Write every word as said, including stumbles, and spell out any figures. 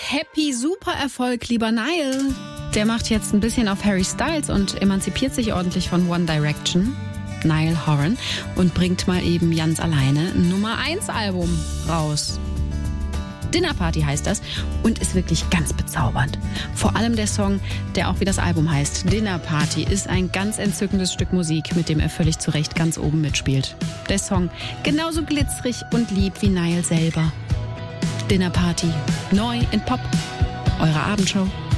Happy Supererfolg, lieber Niall. Der macht jetzt ein bisschen auf Harry Styles und emanzipiert sich ordentlich von One Direction, Niall Horan, und bringt mal eben ganz alleine ein Nummer eins Album raus. Dinner Party heißt das und ist wirklich ganz bezaubernd. Vor allem der Song, der auch wie das Album heißt, Dinner Party, ist ein ganz entzückendes Stück Musik, mit dem er völlig zu Recht ganz oben mitspielt. Der Song genauso glitzerig und lieb wie Niall selber. Dinner Party, neu in Pop, eure Abendshow.